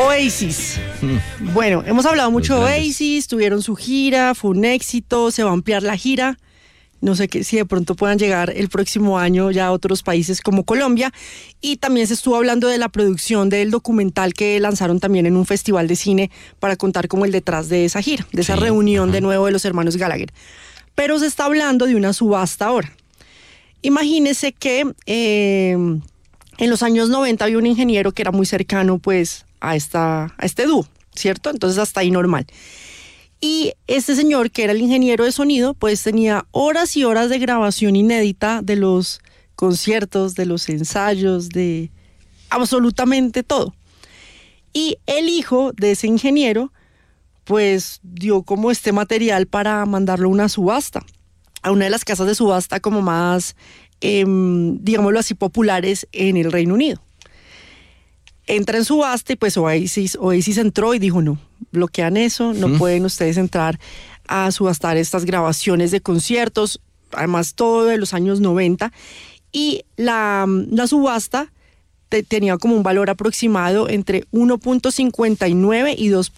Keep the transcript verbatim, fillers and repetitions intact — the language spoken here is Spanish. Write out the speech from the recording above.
Oasis. Mm. Bueno, hemos hablado mucho de Oasis, tuvieron su gira, fue un éxito, se va a ampliar la gira. No sé que, si de pronto puedan llegar el próximo año ya a otros países como Colombia. Y también se estuvo hablando de la producción del documental que lanzaron también en un festival de cine para contar como el detrás de esa gira, de esa sí, reunión ajá. de nuevo de los hermanos Gallagher. Pero se está hablando de una subasta ahora. Imagínese que eh, en los años noventa había un ingeniero que era muy cercano pues a, esta, a este dúo, ¿cierto? Entonces hasta ahí normal. Y este señor, que era el ingeniero de sonido, pues tenía horas y horas de grabación inédita de los conciertos, de los ensayos, de absolutamente todo. Y el hijo de ese ingeniero, pues dio como este material para mandarlo a una subasta, a una de las casas de subasta como más, eh, digámoslo así, populares en el Reino Unido. Entra en subasta y pues Oasis, Oasis entró y dijo no, bloquean eso, no ¿Mm? pueden ustedes entrar a subastar estas grabaciones de conciertos, además todo de los años noventa, y la, la subasta te, tenía como un valor aproximado entre uno punto cincuenta y nueve y dos